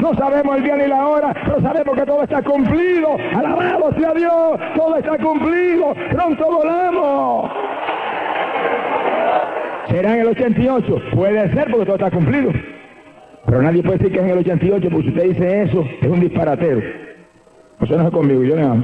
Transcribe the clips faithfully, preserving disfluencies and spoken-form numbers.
no sabemos el día ni la hora, pero sabemos que todo está cumplido. Alabado sea Dios, todo está cumplido, pronto volamos. ¿Será en el ochenta y ocho? Puede ser, porque todo está cumplido. Pero nadie puede decir que es en el ochenta y ocho, porque si usted dice eso, es un disparatero. Eso no es conmigo, yo le amo.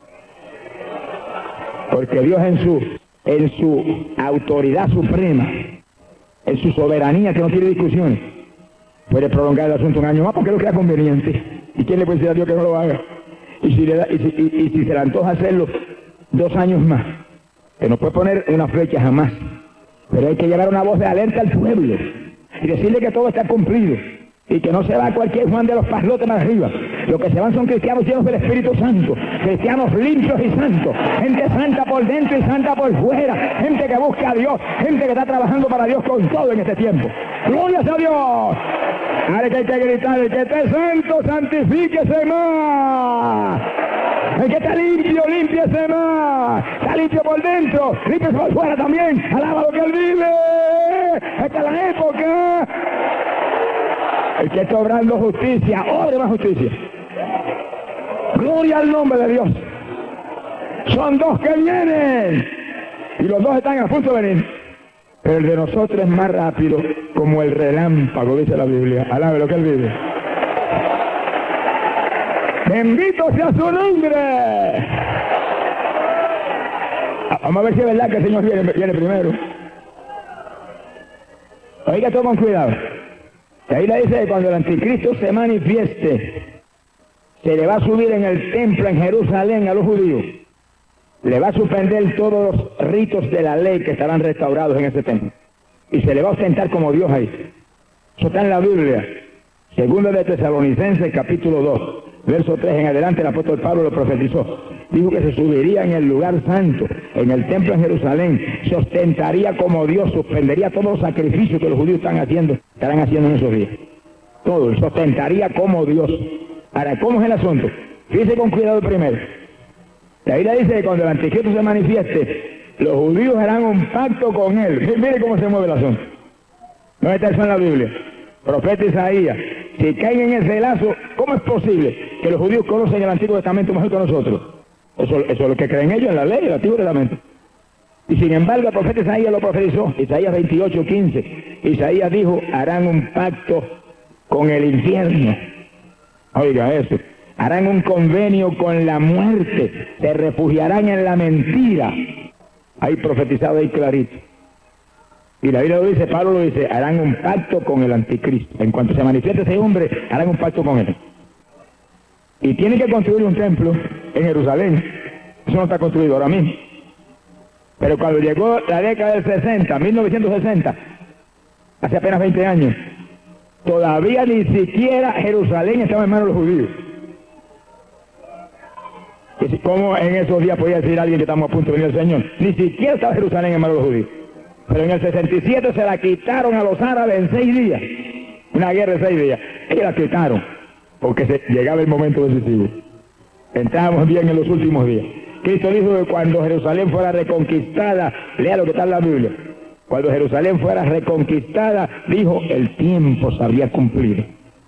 Porque Dios en su, en su autoridad suprema, en su soberanía que no tiene discusiones, puede prolongar el asunto un año más porque lo crea conveniente. ¿Y quién le puede decir a Dios que no lo haga? Y si, le da, y si, y, y si se le antoja hacerlo dos años más, que no puede poner una fecha jamás, pero hay que llevar una voz de alerta al pueblo y decirle que todo está cumplido y que no se va cualquier Juan de los Paslotes más arriba. Lo que se van son cristianos llenos del Espíritu Santo, cristianos limpios y santos, gente santa por dentro y santa por fuera, gente que busca a Dios, gente que está trabajando para Dios con todo en este tiempo. ¡Gloria a Dios! Ahora que hay que gritar, el que esté santo, santifíquese más. El que está limpio, límpiese más. Está limpio por dentro, límpiese por fuera también. Alaba lo que Él vive. Esta es la época. El que está obrando justicia, obre más justicia. Gloria al nombre de Dios. Son dos que vienen y los dos están a punto de venir, pero el de nosotros es más rápido, como el relámpago, dice la Biblia. Alabe lo que Él vive. Bendito sea su nombre. Vamos a ver si es verdad que el Señor viene, viene primero. Oiga todo con cuidado. Y ahí le dice que cuando el anticristo se manifieste, se le va a subir en el templo en Jerusalén a los judíos. Le va a suspender todos los ritos de la ley que estarán restaurados en ese templo. Y se le va a ostentar como Dios ahí. Eso está en la Biblia. Segundo de Tesalonicenses, capítulo dos, verso tres en adelante, el apóstol Pablo lo profetizó. Dijo que se subiría en el lugar santo, en el templo en Jerusalén, se ostentaría como Dios, suspendería todos los sacrificios que los judíos están haciendo, estarán haciendo en esos días. Todo, se ostentaría como Dios. Ahora, ¿cómo es el asunto? Fíjese con cuidado primero. La Biblia dice que cuando el anticristo se manifieste, los judíos harán un pacto con él. Mire cómo se mueve el asunto. No está eso en la Biblia. Profeta Isaías. Si caen en ese lazo, ¿cómo es posible que los judíos conocen el Antiguo Testamento mejor que nosotros? Eso, eso es lo que creen ellos en la ley, el Antiguo Testamento. Y sin embargo, el profeta Isaías lo profetizó. Isaías veintiocho, quince. Isaías dijo, harán un pacto con el infierno. Oiga eso. Harán un convenio con la muerte. Se refugiarán en la mentira. Ahí profetizado ahí clarito. Y la Biblia lo dice, Pablo lo dice, harán un pacto con el anticristo. En cuanto se manifieste ese hombre, harán un pacto con él. Y tienen que construir un templo en Jerusalén. Eso no está construido ahora mismo. Pero cuando llegó la década del sesenta, mil novecientos sesenta, hace apenas veinte años, todavía ni siquiera Jerusalén estaba en manos de los judíos. ¿Cómo en esos días podía decir alguien que estamos a punto de venir al Señor? Ni siquiera estaba Jerusalén en manos de los judíos. Pero en el sesenta y siete se la quitaron a los árabes en seis días. Una guerra de seis días. Y la quitaron, porque se, llegaba el momento decisivo. Entrábamos bien en los últimos días. Cristo dijo que cuando Jerusalén fuera reconquistada, lea lo que está en la Biblia, cuando Jerusalén fuera reconquistada, dijo, el tiempo se había cumplido.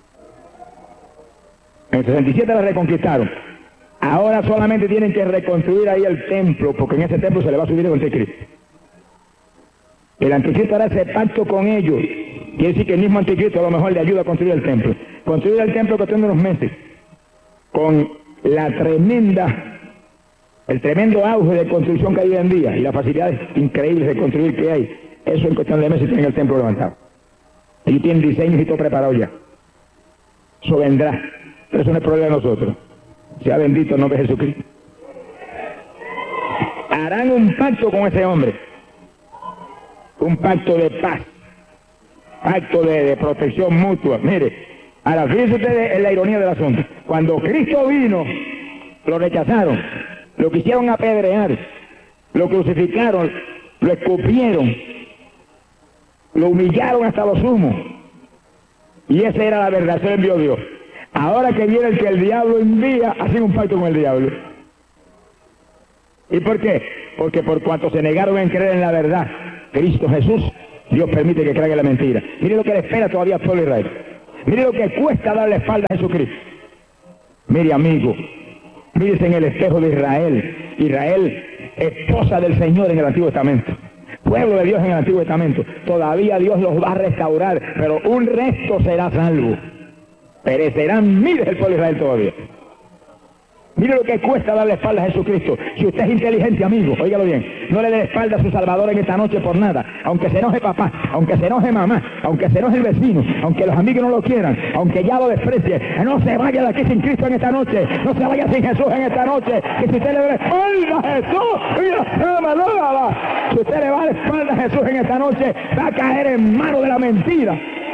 En el sesenta y siete la reconquistaron. Ahora solamente tienen que reconstruir ahí el templo, porque en ese templo se le va a subir el anticristo. El anticristo hará ese pacto con ellos. Quiere decir que el mismo anticristo a lo mejor le ayuda a construir el templo. Construir el templo que tiene unos meses, con la tremenda, el tremendo auge de construcción que hay hoy en día y las facilidades increíbles de construir que hay. Eso en cuestión de meses tienen el templo levantado. Ellos tienen diseños y todo preparado ya. Eso vendrá. Pero eso no es problema de nosotros. Sea bendito el nombre de Jesucristo. Harán un pacto con ese hombre. Un pacto de paz. Pacto de, de protección mutua. Mire, ahora fíjense ustedes en la ironía del asunto. Cuando Cristo vino, lo rechazaron, lo quisieron apedrear, lo crucificaron, lo escupieron, lo humillaron hasta lo sumo. Y esa era la verdad, se lo envió Dios. Ahora que viene el que el diablo envía, hacen un pacto con el diablo. ¿Y por qué? Porque por cuanto se negaron en creer en la verdad, Cristo Jesús, Dios permite que crean en la mentira. Mire lo que le espera todavía al pueblo de Israel. Mire lo que cuesta darle espalda a Jesucristo. Mire, amigo, mírese en el espejo de Israel. Israel, esposa del Señor en el Antiguo Testamento. Pueblo de Dios en el Antiguo Testamento. Todavía Dios los va a restaurar, pero un resto será salvo. Perecerán miles del pueblo de Israel todavía. Mire lo que cuesta darle espalda a Jesucristo. Si usted es inteligente, amigo, óigalo bien, no le dé espalda a su Salvador en esta noche por nada. Aunque se enoje papá, aunque se enoje mamá, aunque se enoje el vecino, aunque los amigos no lo quieran, aunque ya lo desprecie, no se vaya de aquí sin Cristo en esta noche. No se vaya sin Jesús en esta noche. Que si usted le da la espalda a Jesús, mira, si usted le va a dar espalda a Jesús en esta noche, va a caer en manos de la mentira.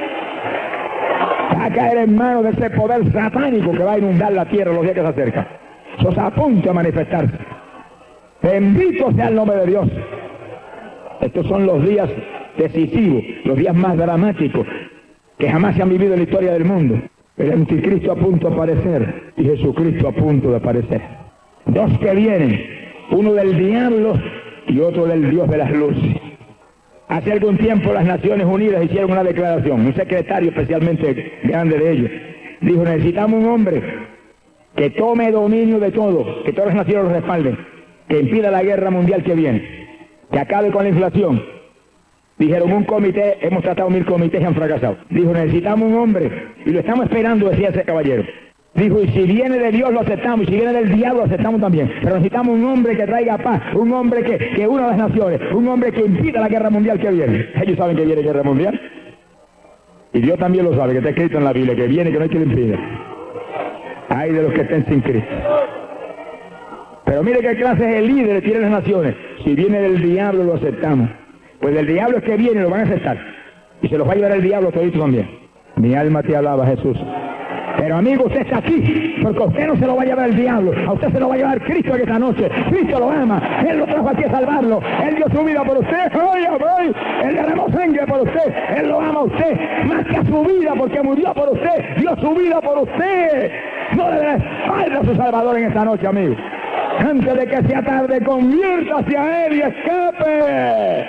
Va a caer en manos de ese poder satánico que va a inundar la tierra los días que se acercan. Eso está a punto de manifestarse. Bendito sea el nombre de Dios. Estos son los días decisivos, los días más dramáticos que jamás se han vivido en la historia del mundo. El anticristo a punto de aparecer y Jesucristo a punto de aparecer. Dos que vienen, uno del diablo y otro del Dios de las luces. Hace algún tiempo las Naciones Unidas hicieron una declaración, un secretario especialmente grande de ellos, dijo: necesitamos un hombre que tome dominio de todo, que todas las naciones lo respalden, que impida la guerra mundial que viene, que acabe con la inflación. Dijeron un comité, hemos tratado mil comités y han fracasado. Dijo: necesitamos un hombre, y lo estamos esperando, decía ese caballero. Dijo: y si viene de Dios lo aceptamos, y si viene del diablo lo aceptamos también. Pero necesitamos un hombre que traiga paz, un hombre que, que una las naciones, un hombre que impida la guerra mundial que viene. Ellos saben que viene guerra mundial. Y Dios también lo sabe, que está escrito en la Biblia, que viene, que no hay que lo impida. Ay de los que estén sin Cristo. Pero mire qué clase de líderes tienen las naciones. Si viene del diablo lo aceptamos. Pues del diablo es que viene, lo van a aceptar. Y se los va a llevar el diablo todito también. Mi alma te alaba, Jesús. Pero amigo, usted está aquí, porque a usted no se lo va a llevar el diablo, a usted se lo va a llevar Cristo en esta noche. Cristo lo ama, Él lo trajo aquí a salvarlo, Él dio su vida por usted, ¡ay, ay! Él derramó sangre por usted, Él lo ama a usted, más que a su vida, porque murió por usted, dio su vida por usted. No le dé espalda a su Salvador en esta noche, amigo. Antes de que sea tarde, conviértase a Él y escape.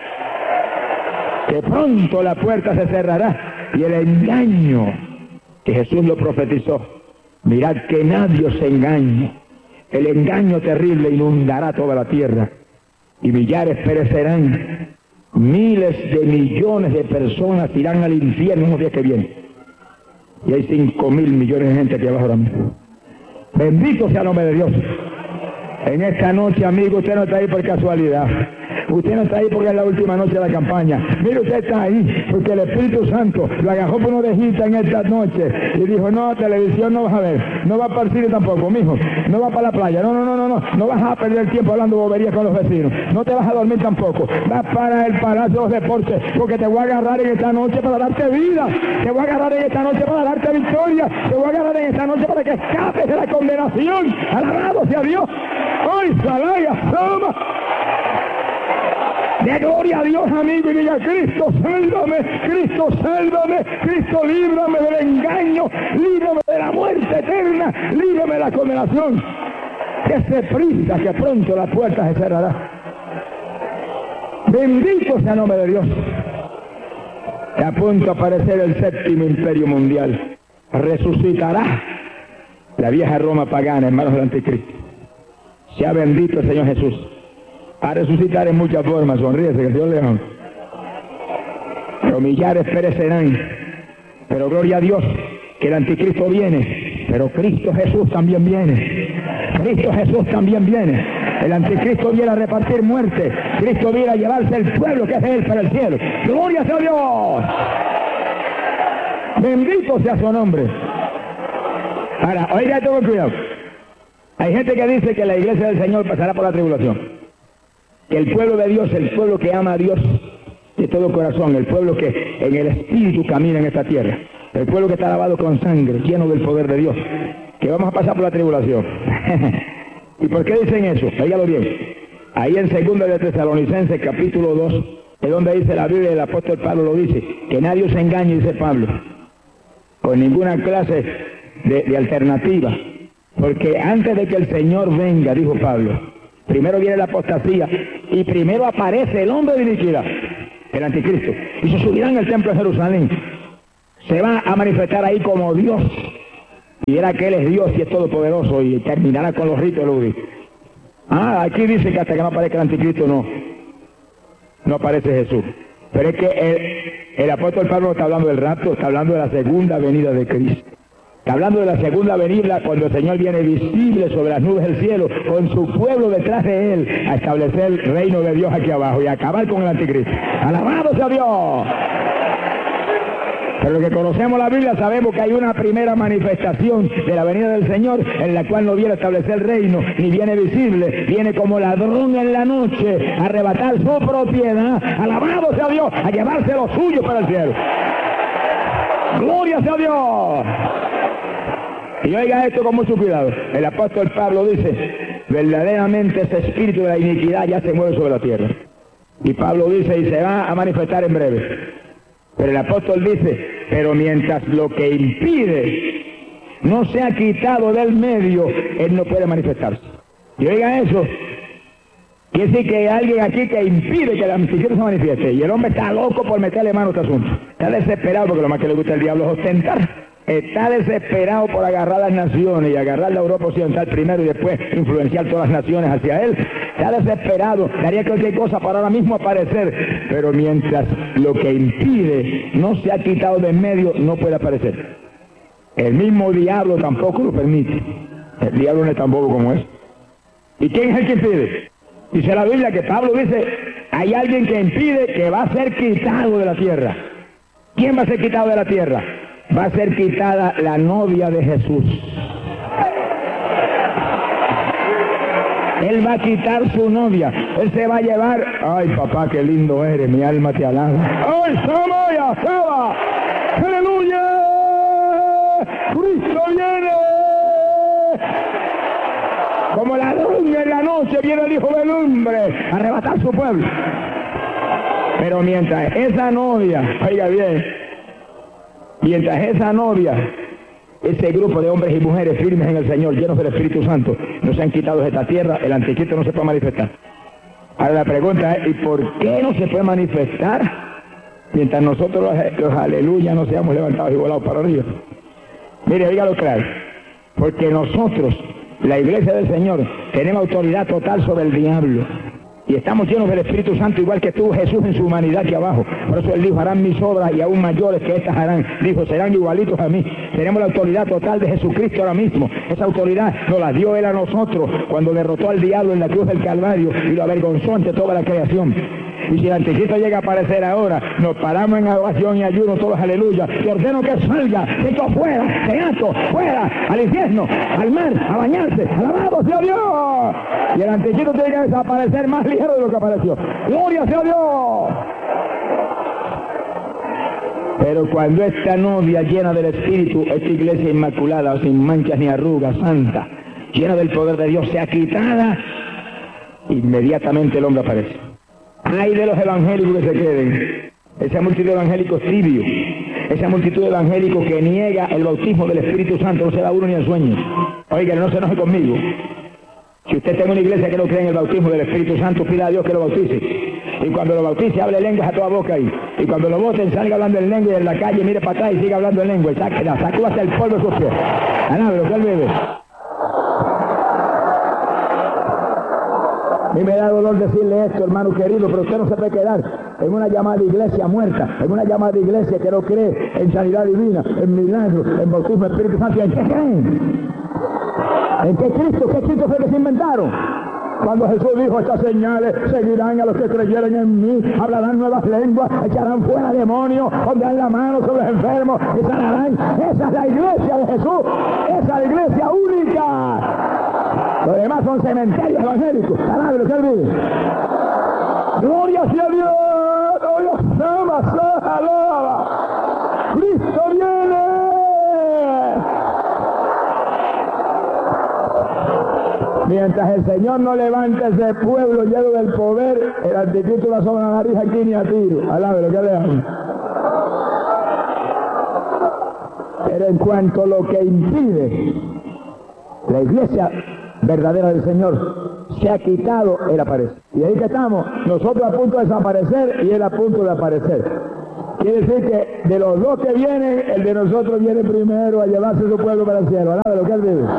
Que pronto la puerta se cerrará y el engaño, que Jesús lo profetizó, mirad que nadie os engañe. El engaño terrible inundará toda la tierra y millares perecerán. Miles de millones de personas irán al infierno unos días que vienen. Y hay cinco mil millones de gente aquí abajo ahora mismo. Bendito sea el nombre de Dios. En esta noche, amigo, usted no está ahí por casualidad. Usted no está ahí porque es la última noche de la campaña. Mire, usted está ahí porque el Espíritu Santo lo agarró por una orejita en esta noche y dijo: no, televisión no vas a ver, no vas para el cine tampoco, mijo, no vas para la playa, no, no, no, no, no, no vas a perder el tiempo hablando boberías con los vecinos, no te vas a dormir tampoco, vas para el Palacio de los Deportes, porque te voy a agarrar en esta noche para darte vida, te voy a agarrar en esta noche para darte victoria, te voy a agarrar en esta noche para que escapes de la condenación. Alabado sea Dios. ¡Ay, salaya, sama! De gloria a Dios, amigo, y diga: Cristo, sálvame, Cristo, sálvame, Cristo, líbrame del engaño, líbrame de la muerte eterna, líbrame de la condenación. Que se prisa, que pronto la puerta se cerrará. Bendito sea el nombre de Dios. Está a punto de aparecer el séptimo imperio mundial. Resucitará la vieja Roma pagana en manos del anticristo. Sea bendito el Señor Jesús. A resucitar en muchas formas, sonríese, que el Dios le ama. Pero millares perecerán. Pero gloria a Dios, que el anticristo viene. Pero Cristo Jesús también viene. Cristo Jesús también viene. El anticristo viene a repartir muerte. Cristo viene a llevarse el pueblo que es de Él para el cielo. Gloria sea a Dios. Bendito sea su nombre. Ahora, oiga, tengo cuidado. Hay gente que dice que la iglesia del Señor pasará por la tribulación. Que el pueblo de Dios, el pueblo que ama a Dios de todo corazón, el pueblo que en el Espíritu camina en esta tierra, el pueblo que está lavado con sangre, lleno del poder de Dios, que vamos a pasar por la tribulación. ¿Y por qué dicen eso? Óigalo bien. Ahí en segunda de Tesalonicenses, capítulo dos, es donde dice la Biblia, el apóstol Pablo lo dice, que nadie os engañe, dice Pablo, con ninguna clase de, de alternativa. Porque antes de que el Señor venga, dijo Pablo, primero viene la apostasía y primero aparece el hombre de iniquidad, el anticristo, y se subirá en el templo de Jerusalén. se va a manifestar ahí como Dios. Y era que Él es Dios y es todopoderoso y terminará con los ritos de Ah, aquí dice que hasta que no aparezca el anticristo no, no aparece Jesús. Pero es que el, el apóstol Pablo no está hablando del rapto, está hablando de la segunda venida de Cristo. Está hablando de la segunda venida cuando el Señor viene visible sobre las nubes del cielo con su pueblo detrás de Él a establecer el reino de Dios aquí abajo y a acabar con el anticristo. ¡Alabado sea Dios! Pero los que conocemos la Biblia sabemos que hay una primera manifestación de la venida del Señor en la cual no viene a establecer el reino, ni viene visible, viene como ladrón en la noche a arrebatar su propiedad, alabado sea Dios, a llevarse lo suyo para el cielo. ¡Gloria sea Dios! Y oiga esto con mucho cuidado. El apóstol Pablo dice, verdaderamente ese espíritu de la iniquidad ya se mueve sobre la tierra. Y Pablo dice, y se va a manifestar en breve. Pero el apóstol dice, pero mientras lo que impide no se ha quitado del medio, él no puede manifestarse. Y oiga eso, quiere decir que hay alguien aquí que impide que el anticristo se manifieste. Y el hombre está loco por meterle mano a este asunto. Está desesperado porque lo más que le gusta al diablo es ostentar. Está desesperado por agarrar las naciones y agarrar la Europa occidental primero y después influenciar todas las naciones hacia él. Está desesperado, daría cualquier cosa para ahora mismo aparecer. Pero mientras lo que impide no se ha quitado de en medio, no puede aparecer. El mismo diablo tampoco lo permite. El diablo no es tan bobo como es. ¿Y quién es el que impide? Dice la Biblia que Pablo dice, hay alguien que impide que va a ser quitado de la tierra. ¿Quién va a ser quitado de la tierra? Va a ser quitada la novia de Jesús. Él va a quitar su novia. Él se va a llevar... Ay, papá, qué lindo eres, mi alma te alaba. ¡Ay, Samaya, Saba! ¡Aleluya! ¡Cristo viene! Como ladrón en la noche viene el Hijo del Hombre a arrebatar su pueblo. Pero mientras esa novia, oiga bien, mientras esa novia, ese grupo de hombres y mujeres firmes en el Señor, llenos del Espíritu Santo, no se han quitado de esta tierra, el anticristo no se puede manifestar. Ahora la pregunta es, ¿y por qué no se puede manifestar mientras nosotros los, los aleluya no seamos levantados y volados para arriba? Mire, oígalo claro, porque nosotros, la iglesia del Señor, tenemos autoridad total sobre el diablo. Y estamos llenos del Espíritu Santo, igual que estuvo Jesús en su humanidad aquí abajo. Por eso Él dijo, harán mis obras y aún mayores que estas harán. Dijo, serán igualitos a mí. Tenemos la autoridad total de Jesucristo ahora mismo. Esa autoridad nos la dio Él a nosotros cuando derrotó al diablo en la cruz del Calvario y lo avergonzó ante toda la creación. Y si el anticristo llega a aparecer ahora, nos paramos en adoración y ayuno todos, aleluya. Y ordeno que salga, que esto fuera, teatro, fuera, al infierno, al mar, a bañarse, alabado sea Dios. Y el anticristo tiene que desaparecer más ligero de lo que apareció. Gloria sea Dios. Pero cuando esta novia llena del Espíritu, esta iglesia inmaculada, sin manchas ni arrugas, santa, llena del poder de Dios, sea quitada, inmediatamente el hombre aparece. Hay de los evangélicos que se queden, esa multitud de evangélicos tibios, esa multitud de evangélicos que niega el bautismo del Espíritu Santo, no se da uno ni el sueño. Oiga, no se enoje conmigo. Si usted tiene una iglesia que no cree en el bautismo del Espíritu Santo, pida a Dios que lo bautice. Y cuando lo bautice, hable lenguas a toda boca ahí. Y cuando lo voten, salga hablando en lengua y en la calle, mire para atrás y siga hablando en lengua. Y sáquela, sacó hasta el polvo de sus pies. Alabe, lo que él bebe. A mí me da dolor decirle esto, hermano querido, pero usted no se puede quedar en una llamada iglesia muerta, en una llamada iglesia que no cree en sanidad divina, en milagros, en bautismo del Espíritu Santo. ¿En qué creen? ¿En qué Cristo? ¿Qué Cristo fue que se inventaron? Cuando Jesús dijo, estas señales seguirán a los que creyeren en mí, hablarán nuevas lenguas, echarán fuera demonios, pondrán la mano sobre los enfermos y sanarán. Esa es la iglesia de Jesús, esa es la iglesia única. Los demás son cementerios evangélicos. Alabe lo que él vive. Gloria sea Dios. Dios ama, se alaba. Cristo viene. Mientras el Señor no levanta ese pueblo lleno del poder, el anticristo la sobre la nariz aquí ni a tiro. Alabe lo que le amo. Pero en cuanto a lo que impide la iglesia verdadera del Señor se ha quitado, Él aparece. Y ahí que estamos, nosotros a punto de desaparecer y Él a punto de aparecer. Quiere decir que de los dos que vienen, el de nosotros viene primero a llevarse su pueblo para el cielo. ¿Verdad? De lo que él vive.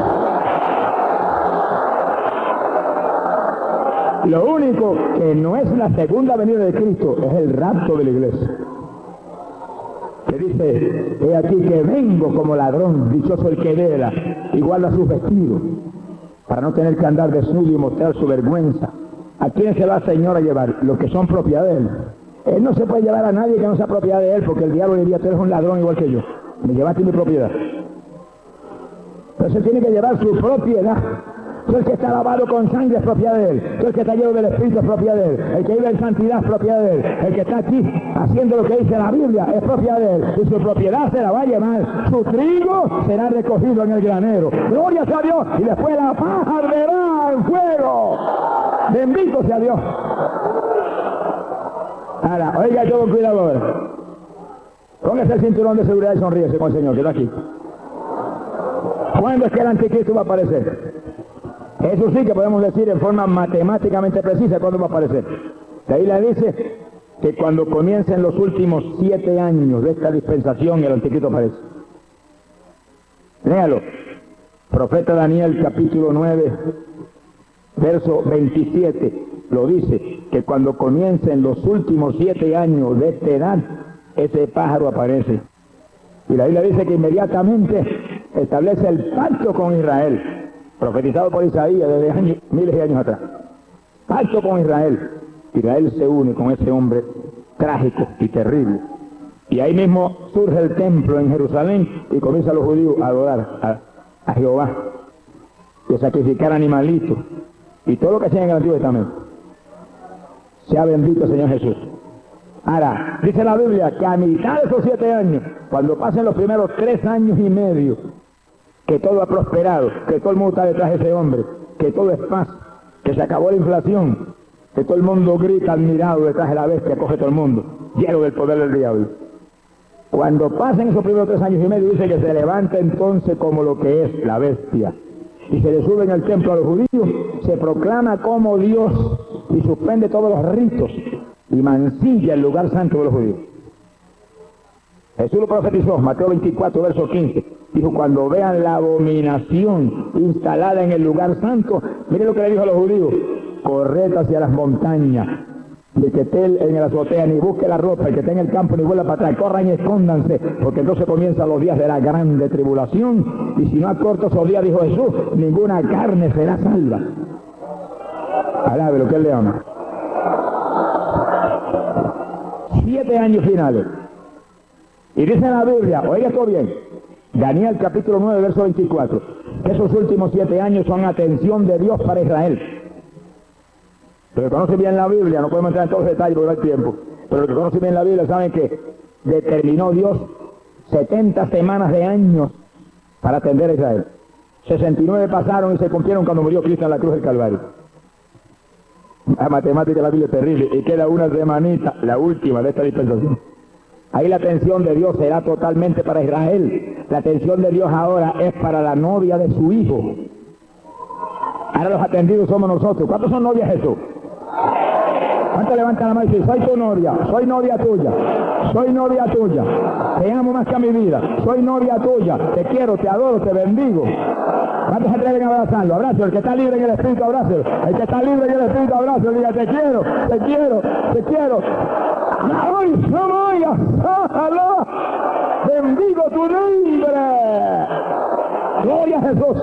Lo único que no es la segunda venida de Cristo es el rapto de la iglesia. Que dice, he aquí que vengo como ladrón, dichoso el que vela y guarda sus vestidos, para no tener que andar desnudo y mostrar su vergüenza. ¿A quién se va el Señor a llevar? Los que son propiedad de Él. Él no se puede llevar a nadie que no sea propiedad de Él, porque el diablo diría, tú eres un ladrón igual que yo, me llevaste mi propiedad. Entonces Él tiene que llevar su propiedad. Todo el que está lavado con sangre es propiedad de Él. Todo el que está lleno del Espíritu es propiedad de Él. El que vive en santidad es propiedad de Él. El que está aquí haciendo lo que dice la Biblia es propiedad de Él. Y su propiedad se la va a llevar. Su trigo será recogido en el granero. Gloria sea a Dios. Y después la paja arderá en fuego. Bendito sea Dios. Ahora, oiga todo con cuidado ahora. Póngase el cinturón de seguridad y sonríese con el Señor, que está aquí. ¿Cuándo es que el anticristo va a aparecer? Eso sí que podemos decir en forma matemáticamente precisa cuándo va a aparecer. La Biblia dice que cuando comiencen los últimos siete años de esta dispensación, el anticristo aparece. Léalo. Profeta Daniel, capítulo nueve, verso veintisiete, lo dice, que cuando comiencen los últimos siete años de esta edad, ese pájaro aparece. Y la Biblia dice que inmediatamente establece el pacto con Israel, profetizado por Isaías desde años, miles de años atrás. Pacto con Israel. Israel se une con ese hombre trágico y terrible. Y ahí mismo surge el templo en Jerusalén y comienzan los judíos a adorar a, a Jehová y a sacrificar animalitos y todo lo que hacían en el Antiguo Testamento. Sea bendito el Señor Jesús. Ahora, dice la Biblia que a mitad de esos siete años, cuando pasen los primeros tres años y medio, que todo ha prosperado, que todo el mundo está detrás de ese hombre, que todo es paz, que se acabó la inflación, que todo el mundo grita admirado detrás de la bestia, coge todo el mundo, lleno del poder del diablo. Cuando pasen esos primeros tres años y medio, dice que se levanta entonces como lo que es la bestia, y se le sube en el templo a los judíos, se proclama como Dios, y suspende todos los ritos, y mancilla el lugar santo de los judíos. Jesús lo profetizó, Mateo veinticuatro, verso quince. Dijo, cuando vean la abominación instalada en el lugar santo, mire lo que le dijo a los judíos, corred hacia las montañas, y el que esté en la azotea ni busque la ropa, el que esté en el campo ni vuelva para atrás, corran y escóndanse, porque entonces comienzan los días de la grande tribulación, y si no acorto esos días, dijo Jesús, ninguna carne será salva. Alabe lo que él le ama. Siete años finales. Y dice en la Biblia, oiga esto bien, Daniel capítulo nueve, verso veinticuatro, que esos últimos siete años son atención de Dios para Israel. Los que conocen bien la Biblia, no podemos entrar en todos los detalles porque no hay tiempo, pero los que conocen bien la Biblia saben que determinó Dios setenta semanas de años para atender a Israel. sesenta y nueve pasaron y se cumplieron cuando murió Cristo en la cruz del Calvario. La matemática de la Biblia es terrible, y queda una semanita, la última de esta dispensación. Ahí la atención de Dios será totalmente para Israel. La atención de Dios ahora es para la novia de su hijo. Ahora los atendidos somos nosotros. ¿Cuántos son novias Jesús? ¿Cuántos levantan la mano y dicen, soy tu novia, soy novia tuya, soy novia tuya, te amo más que a mi vida, soy novia tuya, te quiero, te adoro, te bendigo? ¿Cuántos se atreven a abrazarlo? Abrazo, el que está libre en el Espíritu, abrazo. El que está libre en el Espíritu, abrazo. Diga, te quiero, te quiero, te quiero. ¡Ay, no vayas! ¡Aló! ¡Bendigo tu nombre! ¡Gloria a Jesús!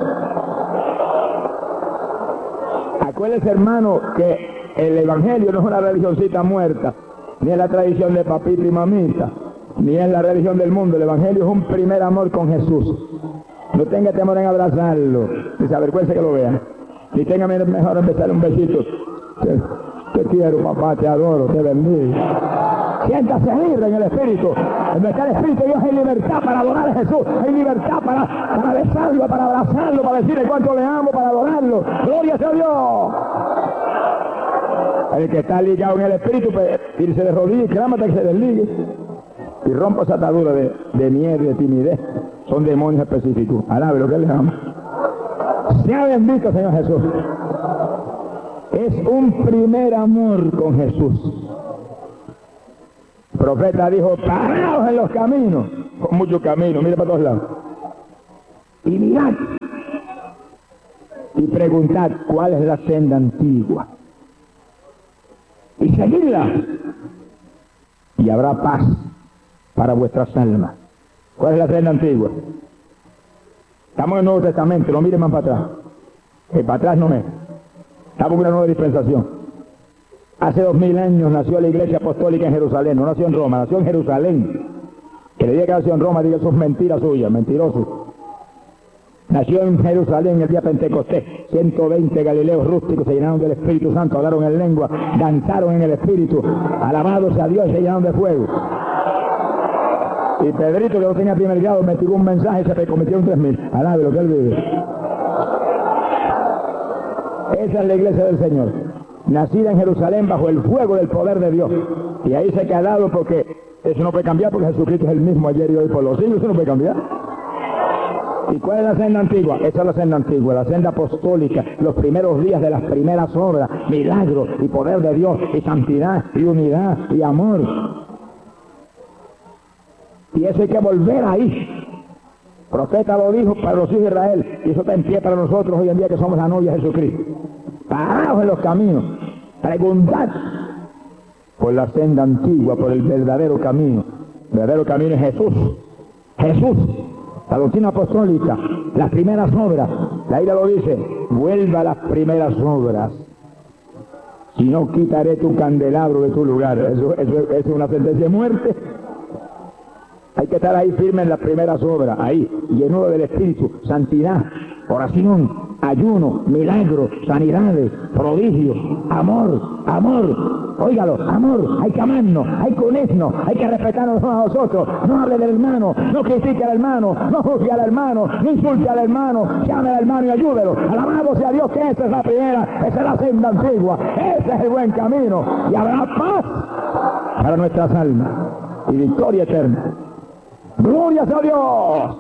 Acuérdese, hermano, que el Evangelio no es una religioncita muerta, ni es la tradición de papito y mamita, ni es la religión del mundo. El Evangelio es un primer amor con Jesús. No tenga temor en abrazarlo, ni se avergüence que lo vean, ni tenga mejor en besarle un besito. Te, te quiero, papá, te adoro, te bendigo. Siéntase libre en el Espíritu. En nuestro Espíritu Dios hay libertad para adorar a Jesús. Hay libertad para, para besarlo, para abrazarlo, para decirle cuánto le amo, para adorarlo. ¡Gloria sea Dios! El que está ligado en el Espíritu, pues, irse de rodillas y clámate que se desligue. Y rompa esa atadura de, de miedo y de timidez. Son demonios específicos. Alabe lo que le ama. Sea bendito, Señor Jesús. Es un primer amor con Jesús. El profeta dijo, paraos en los caminos, con muchos caminos, mire para todos lados, y mirad, y preguntad cuál es la senda antigua, y seguidla, y habrá paz para vuestras almas. ¿Cuál es la senda antigua? Estamos en el Nuevo Testamento, no miren más para atrás, que para atrás no me. Estamos en una nueva dispensación. Hace dos mil años nació la Iglesia Apostólica en Jerusalén, no nació en Roma, nació en Jerusalén. Que le diga que nació en Roma, diga eso es mentira suya, mentiroso. Nació en Jerusalén el día Pentecostés, ciento veinte galileos rústicos se llenaron del Espíritu Santo, hablaron en lengua, danzaron en el Espíritu, alabados a Dios y se llenaron de fuego. Y Pedrito, que no tenía primer grado, metió un mensaje y se convirtió en tres mil. Alabe lo que él vive. Esa es la iglesia del Señor, nacida en Jerusalén bajo el fuego del poder de Dios. Y ahí se ha quedado porque eso no puede cambiar, porque Jesucristo es el mismo ayer y hoy por los siglos, eso no puede cambiar. ¿Y cuál es la senda antigua? Esa es la senda antigua, la senda apostólica, los primeros días de las primeras obras, milagros y poder de Dios, y santidad, y unidad, y amor. Y eso hay que volver ahí. El profeta lo dijo para los hijos de Israel, y eso está en pie para nosotros hoy en día que somos la novia de Jesucristo. Paraos en los caminos, preguntad por la senda antigua, por el verdadero camino. El verdadero camino es Jesús. Jesús, la doctrina apostólica, las primeras obras. La Biblia lo dice, vuelva a las primeras obras. Si no, quitaré tu candelabro de tu lugar. Eso, eso, eso es una sentencia de muerte. Hay que estar ahí firme en las primeras obras, ahí, lleno del Espíritu, santidad, oración, ayuno, milagros, sanidades, prodigios, amor, amor, óigalo, amor, hay que amarnos, hay que unirnos, hay que respetarnos a nosotros, no hable del hermano, no critique al hermano, no juzgue al hermano, no insulte al hermano, llame al hermano y ayúdelo, alabado sea Dios que esa es la primera, esa es la senda antigua, ese es el buen camino, y habrá paz para nuestras almas, y victoria eterna. ¡Glorias a Dios!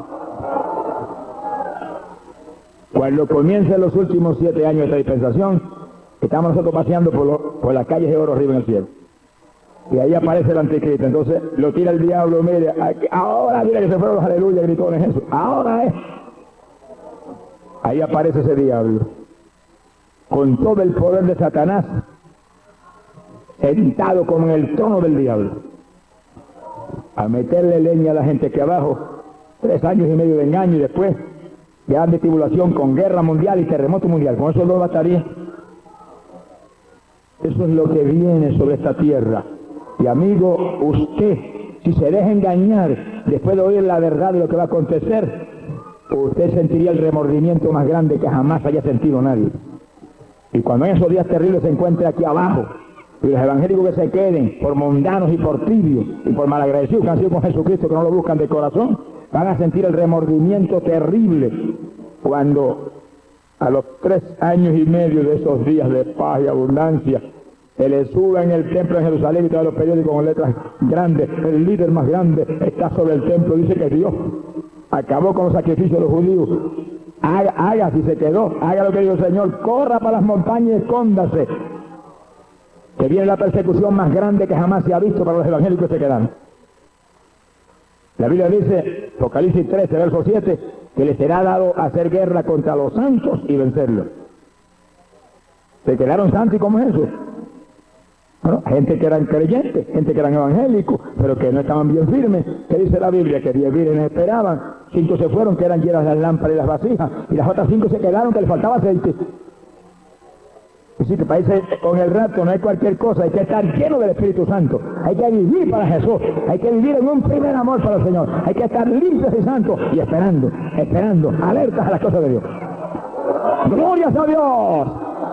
Cuando comiencen los últimos siete años de esta dispensación, estamos nosotros paseando por, lo, por las calles de oro arriba en el cielo. Y ahí aparece el anticristo. Entonces lo tira el diablo, mire, aquí, ahora mira que se fueron los aleluya, gritones, eso. Ahora es. Ahí aparece ese diablo. Con todo el poder de Satanás, sentado como en el trono del diablo. A meterle leña a la gente que abajo, tres años y medio de engaño y después grande tribulación con guerra mundial y terremoto mundial. Con eso no bastaría. Eso es lo que viene sobre esta tierra. Y amigo, usted, si se deja engañar después de oír la verdad de lo que va a acontecer, usted sentiría el remordimiento más grande que jamás haya sentido nadie. Y cuando en esos días terribles se encuentre aquí abajo, y los evangélicos que se queden por mundanos y por tibios y por malagradecidos que han sido con Jesucristo, que no lo buscan de corazón, van a sentir el remordimiento terrible cuando a los tres años y medio de esos días de paz y abundancia se le suba en el templo de Jerusalén y todos los periódicos con letras grandes, el líder más grande está sobre el templo, dice que Dios acabó con los sacrificios de los judíos. Haga, haga si se quedó, haga lo que dijo el Señor, corra para las montañas y escóndase, que viene la persecución más grande que jamás se ha visto para los evangélicos que se quedan. La Biblia dice, Apocalipsis trece, verso siete, que les será dado hacer guerra contra los santos y vencerlos. Se quedaron santos, ¿y cómo es eso? Bueno, gente que eran creyentes, gente que eran evangélicos, pero que no estaban bien firmes. ¿Qué dice la Biblia? Que diez vírgenes esperaban, cinco se fueron, que eran llenas las lámparas y las vasijas, y las otras cinco se quedaron, que les faltaba aceite. Así que para irse con el rapto no hay cualquier cosa, hay que estar lleno del Espíritu Santo, hay que vivir para Jesús, hay que vivir en un primer amor para el Señor, hay que estar limpios y santos y esperando, esperando, alertas a las cosas de Dios. ¡Glorias a Dios!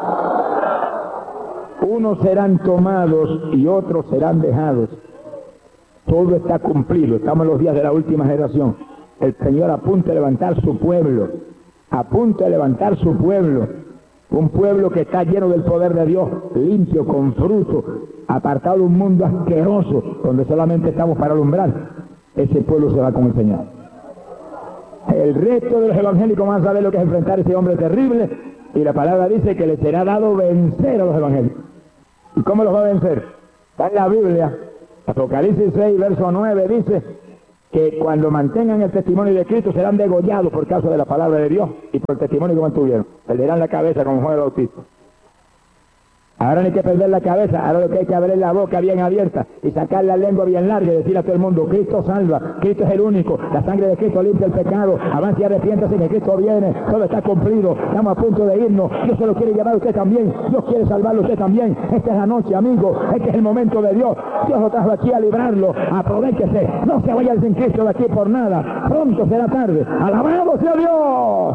Unos serán tomados y otros serán dejados. Todo está cumplido, estamos en los días de la última generación. El Señor apunta a levantar su pueblo, apunta a levantar su pueblo. Un pueblo que está lleno del poder de Dios, limpio, con fruto, apartado de un mundo asqueroso, donde solamente estamos para alumbrar. Ese pueblo se va con el Señor. El resto de los evangélicos van a saber lo que es enfrentar a ese hombre terrible, y la palabra dice que le será dado vencer a los evangélicos. ¿Y cómo los va a vencer? Está en la Biblia, Apocalipsis seis, verso nueve dice que cuando mantengan el testimonio de Cristo serán degollados por causa de la palabra de Dios y por el testimonio que mantuvieron. Perderán la cabeza como Juan el Bautista. Ahora no hay que perder la cabeza, ahora lo que hay que abrir la boca bien abierta y sacar la lengua bien larga y decirle a todo el mundo: Cristo salva, Cristo es el único, la sangre de Cristo limpia el pecado, avance y arrepiéntase que Cristo viene, todo está cumplido, estamos a punto de irnos, Dios se lo quiere llevar a usted también, Dios quiere salvarlo a usted también, esta es la noche, amigo, este es el momento de Dios, Dios lo trajo aquí a librarlo, aprovéchese, no se vaya sin Cristo de aquí por nada, pronto será tarde, alabado sea Dios,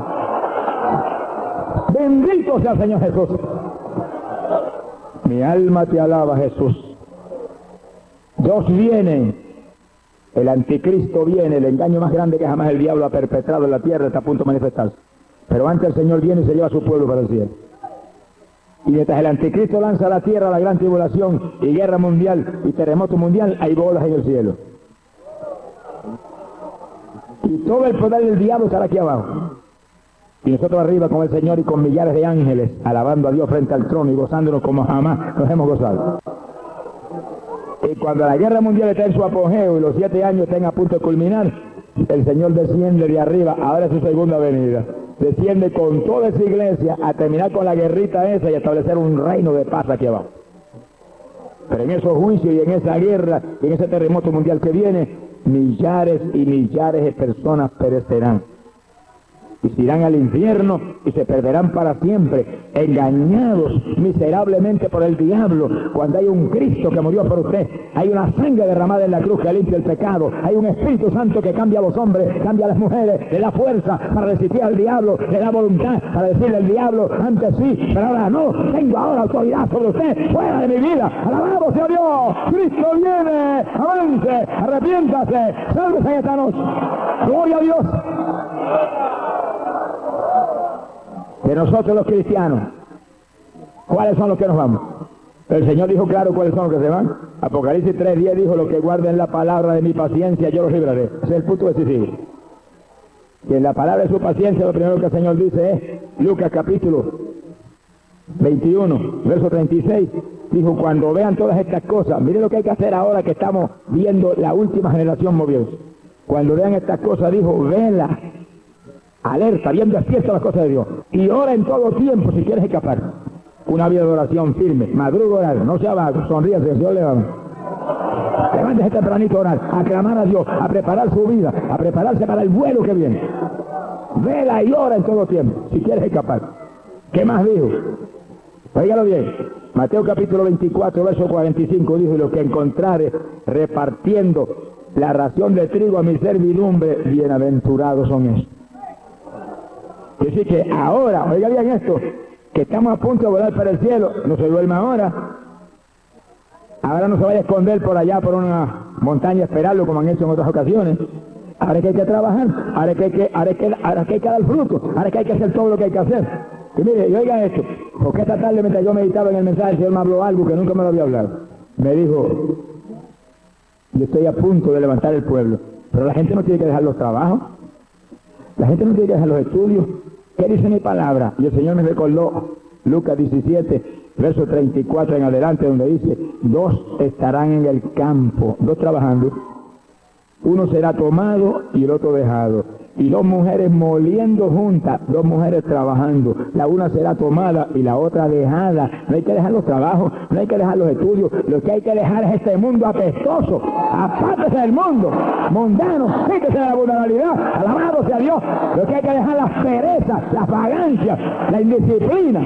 bendito sea el Señor Jesús. Mi alma te alaba, Jesús. Dios viene, el anticristo viene, el engaño más grande que jamás el diablo ha perpetrado en la tierra está a punto de manifestarse. Pero antes el Señor viene y se lleva a su pueblo para el cielo. Y mientras el anticristo lanza a la tierra la gran tribulación y guerra mundial y terremoto mundial, hay bolas en el cielo. Y todo el poder del diablo estará aquí abajo. Y nosotros arriba con el Señor y con millares de ángeles, alabando a Dios frente al trono y gozándonos como jamás nos hemos gozado. Y cuando la guerra mundial está en su apogeo y los siete años estén a punto de culminar, el Señor desciende de arriba, ahora es su segunda venida. Desciende con toda esa iglesia a terminar con la guerrita esa y establecer un reino de paz aquí abajo. Pero en esos juicios y en esa guerra y en ese terremoto mundial que viene, millares y millares de personas perecerán. Y se irán al infierno y se perderán para siempre, engañados miserablemente por el diablo, cuando hay un Cristo que murió por usted, hay una sangre derramada en la cruz que limpia el pecado, hay un Espíritu Santo que cambia a los hombres, cambia a las mujeres, le da fuerza para resistir al diablo, le da voluntad para decirle al diablo: antes sí, pero ahora no, tengo ahora autoridad sobre usted, fuera de mi vida, alabado sea Dios, Cristo viene, avance, arrepiéntase, sálvese esta noche, gloria a Dios. De nosotros los cristianos, ¿cuáles son los que nos vamos? El Señor dijo claro cuáles son los que se van. Apocalipsis tres diez dijo: los que guarden la palabra de mi paciencia, yo los libraré. Ese es el punto decisivo. Y en la palabra de su paciencia, lo primero que el Señor dice es, Lucas capítulo veintiuno, verso treinta y seis, dijo: cuando vean todas estas cosas, miren lo que hay que hacer ahora que estamos viendo la última generación moviéndose. Cuando vean estas cosas, dijo, vela, alerta, bien despierta las cosas de Dios. Y ora en todo tiempo si quieres escapar. Una vida de oración firme. Madruga orar, no sea vago, sonríase, Dios le va. Levántese tempranito a orar, a clamar a Dios, a preparar su vida, a prepararse para el vuelo que viene. Vela y ora en todo tiempo si quieres escapar. ¿Qué más dijo? Óigalo bien. Mateo capítulo veinticuatro, verso cuarenta y cinco dijo: y los que encontrare repartiendo la ración de trigo a mi servidumbre, bienaventurados son esos. Es decir que ahora, oiga bien esto, que estamos a punto de volar para el cielo, no se duerma ahora. Ahora no se vaya a esconder por allá, por una montaña, a esperarlo como han hecho en otras ocasiones. Ahora que hay que trabajar, ahora que hay que, ahora que, ahora que hay que dar fruto, ahora que hay que hacer todo lo que hay que hacer. Y mire, y oiga esto, porque esta tarde mientras yo meditaba en el mensaje, el Señor me habló algo que nunca me lo había hablado. Me dijo: yo estoy a punto de levantar el pueblo, pero la gente no tiene que dejar los trabajos, la gente no tiene que dejar los estudios. ¿Qué dice mi palabra? Y el Señor me recordó Lucas diecisiete, verso treinta y cuatro en adelante, donde dice: dos estarán en el campo, dos trabajando, uno será tomado y el otro dejado, y dos mujeres moliendo juntas, dos mujeres trabajando, la una será tomada y la otra dejada. No hay que dejar los trabajos, no hay que dejar los estudios, lo que hay que dejar es este mundo apestoso. Apártese del mundo mundano, quítese de la vulnerabilidad, alabado sea Dios. Lo que hay que dejar las perezas, las vagancias, la indisciplina.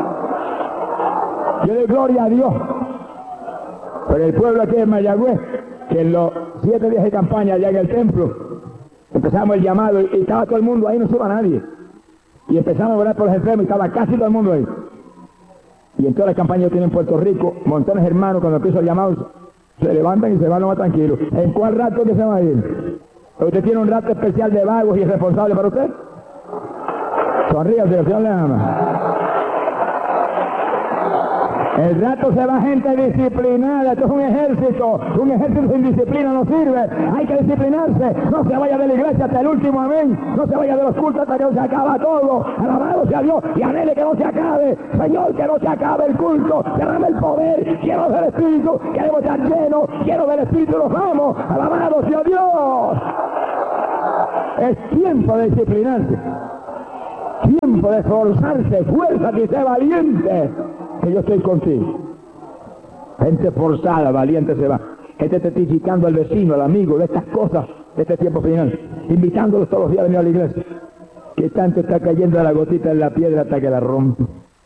Yo doy gloria a Dios por el pueblo aquí en Mayagüez, que en los siete días de campaña allá en el templo empezamos el llamado y estaba todo el mundo ahí, no suba nadie. Y empezamos a orar por los enfermos y estaba casi todo el mundo ahí. Y en todas las campañas que tienen en Puerto Rico, montones de hermanos, cuando empiezo el llamado, se levantan y se van lo más tranquilos. ¿En cuál rato que se va a ir? ¿Usted tiene un rato especial de vagos y irresponsables para usted? Sonríase, el Señor le ama. El rato se va gente disciplinada. Esto es un ejército. Un ejército sin disciplina no sirve. Hay que disciplinarse. No se vaya de la iglesia hasta el último amén. No se vaya de los cultos hasta que no se acaba todo. Alabado sea Dios. Y anhele que no se acabe. Señor, que no se acabe el culto. Derrame el poder. Quiero del Espíritu. Queremos estar llenos. Quiero del Espíritu. Los amo. Alabado sea Dios. Es tiempo de disciplinarse. Tiempo de esforzarse. Fuérzate y sé valiente. Que yo estoy contigo. Gente forzada, valiente se va. Gente testificando al vecino, al amigo, de estas cosas, de este tiempo final. Invitándolos todos los días a venir a la iglesia. Que tanto está cayendo la gotita en la piedra hasta que la rompe.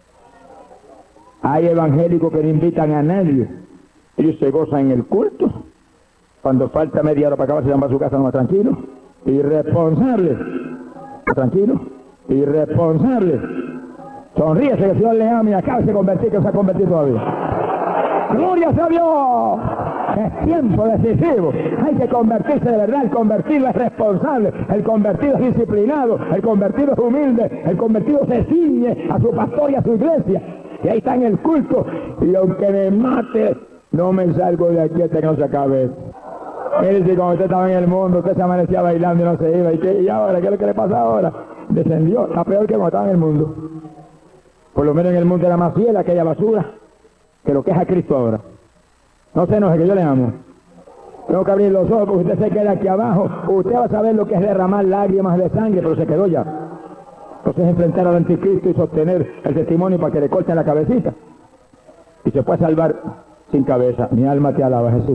Hay evangélicos que no invitan a nadie. Ellos se gozan en el culto. Cuando falta media hora para acabar, se van para su casa nomás tranquilo. Irresponsables. Tranquilo. Irresponsables. Sonríese que el Señor le ama y acaba de convertir, que se ha convertido todavía. ¡Gloria a Dios! Es tiempo decisivo. Hay que convertirse de verdad. El convertido es responsable. El convertido es disciplinado. El convertido es humilde. El convertido se ciñe a su pastor y a su iglesia. Y ahí está en el culto. Y aunque me mate, no me salgo de aquí hasta que no se acabe. Mire, si como usted estaba en el mundo, usted se amanecía bailando y no se iba. ¿Y, qué? ¿Y ahora? ¿Qué es lo que le pasa ahora? Descendió. Está peor que cuando estaba en el mundo. Por lo menos en el mundo era más fiel aquella basura que lo que es a Cristo ahora. No se enoje, que yo le amo. Tengo que abrir los ojos porque usted se queda aquí abajo. Usted va a saber lo que es derramar lágrimas de sangre, pero se quedó ya. Entonces enfrentar al anticristo y sostener el testimonio para que le corten la cabecita. Y se puede salvar sin cabeza. Mi alma te alaba, Jesús.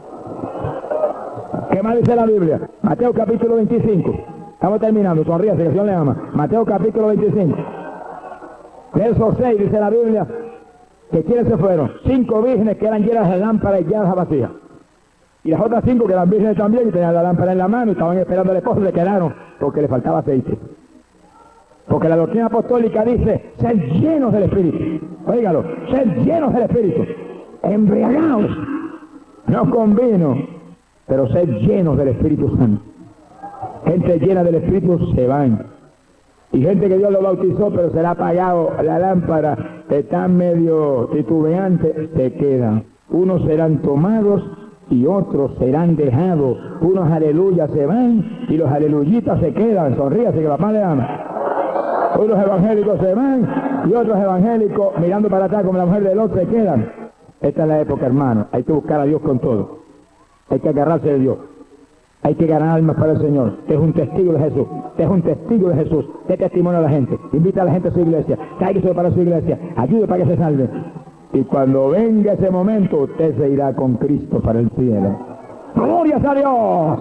¿Qué más dice la Biblia? Mateo capítulo veinticinco. Estamos terminando, sonríase, que el Señor le ama. Mateo capítulo veinticinco. Verso seis dice la Biblia que quienes se fueron, cinco vírgenes que eran llenas de lámparas y llenas de vacías. Y las otras cinco que eran vírgenes también y tenían la lámpara en la mano y estaban esperando al esposo, se quedaron porque le faltaba aceite. Porque la doctrina apostólica dice, ser llenos del Espíritu. Óigalo, ser llenos del Espíritu. Embriagados, no con vino, pero ser llenos del Espíritu Santo. Gente llena del Espíritu se van. Y gente que Dios lo bautizó, pero se le ha apagado la lámpara, están medio titubeantes, se quedan. Unos serán tomados y otros serán dejados. Unos aleluyas se van y los aleluyitas se quedan. Sonríase que papá le ama. Unos evangélicos se van y otros evangélicos mirando para atrás como la mujer del otro se quedan. Esta es la época, hermano. Hay que buscar a Dios con todo. Hay que agarrarse de Dios. Hay que ganar almas para el Señor. Usted es un testigo de Jesús. Usted es un testigo de Jesús. Dé testimonio a la gente. Invita a la gente a su iglesia. Cállese para su iglesia. Ayude para que se salve. Y cuando venga ese momento, usted se irá con Cristo para el cielo. ¡Gloria a Dios!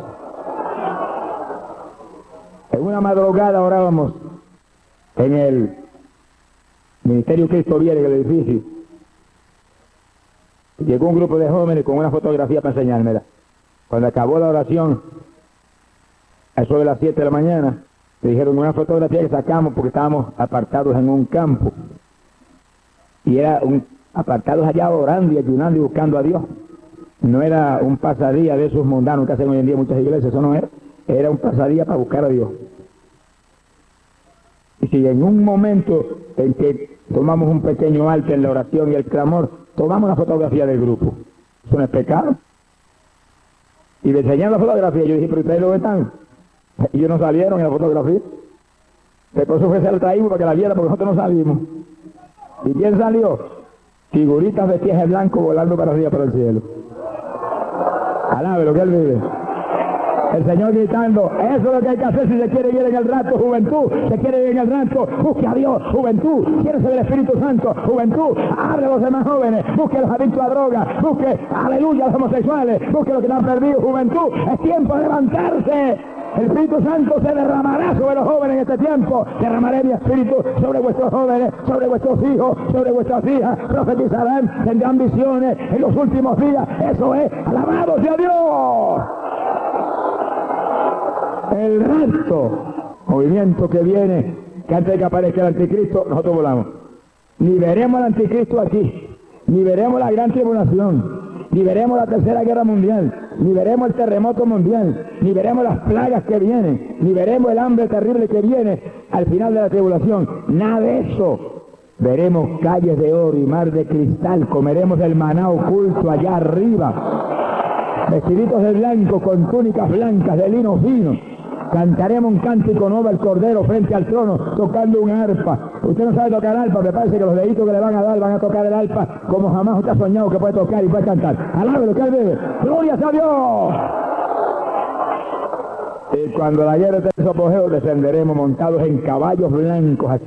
En una madrugada orábamos en el Ministerio Cristo Viene, en el edificio. Llegó un grupo de jóvenes con una fotografía para enseñármela. Cuando acabó la oración, a eso de las siete de la mañana, me dijeron una fotografía que sacamos porque estábamos apartados en un campo. Y era un apartados allá orando y ayunando y buscando a Dios. No era un pasadía de esos mundanos que hacen hoy en día muchas iglesias, eso no era. Era un pasadía para buscar a Dios. Y si en un momento en que tomamos un pequeño alto en la oración y el clamor, tomamos la fotografía del grupo, ¿eso no es pecado? Y me enseñaron la fotografía, yo dije, pero ustedes lo están. Y ellos no salieron en la fotografía. Después fue se la traímos para que la viera porque nosotros no salimos. ¿Y quién salió? Figuritas vestidas de blanco volando para arriba para el cielo. Alabe lo que él vive. El Señor gritando, eso es lo que hay que hacer si se quiere ir en el rato, juventud, se quiere ir en el rato, busque a Dios, juventud, quiere ser el Espíritu Santo, juventud, hable a los demás jóvenes, busque a los adictos a drogas, busque, aleluya, a los homosexuales, busque a los que no han perdido, juventud, es tiempo de levantarse. El Espíritu Santo se derramará sobre los jóvenes en este tiempo. Derramaré mi Espíritu sobre vuestros jóvenes, sobre vuestros hijos, sobre vuestras hijas. Profetizarán, tendrán visiones en los últimos días. Eso es, alabado sea Dios. El rapto, movimiento que viene, que antes de que aparezca el anticristo, nosotros volamos. Ni veremos al anticristo aquí, ni veremos la gran tribulación, ni veremos la tercera guerra mundial, ni veremos el terremoto mundial, ni veremos las plagas que vienen, ni veremos el hambre terrible que viene al final de la tribulación. Nada de eso. Veremos calles de oro y mar de cristal, comeremos del maná oculto allá arriba, vestiditos de blanco con túnicas blancas de lino fino. Cantaremos un cántico nuevo al Cordero frente al trono, tocando un arpa. Usted no sabe tocar arpa, me parece que los deditos que le van a dar van a tocar el arpa como jamás usted ha soñado que puede tocar y puede cantar. Alábelo, que él vive. ¡Gloria a Dios! Y cuando la guerra esté en su apogeo, descenderemos montados en caballos blancos.